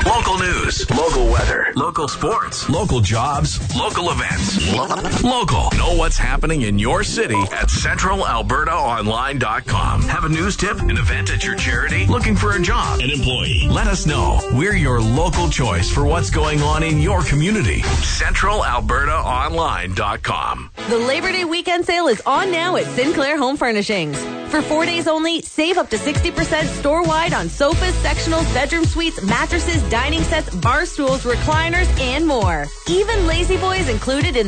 Local news, local weather, local sports, local jobs, local events. Local. Know what's happening in your city at CentralAlbertaOnline.com. Have a news tip, an event at your charity, looking for a job, an employee? Let us know. We're your local choice for what's going on in your community. CentralAlbertaOnline.com. The Labor Day weekend sale is on now at Sinclair Home Furnishings. For 4 days only, save up to 60% store-wide on sofas, sectionals, bedroom suites, mattresses, dining sets, bar stools, recliners, and more. Even Lazy Boy is included in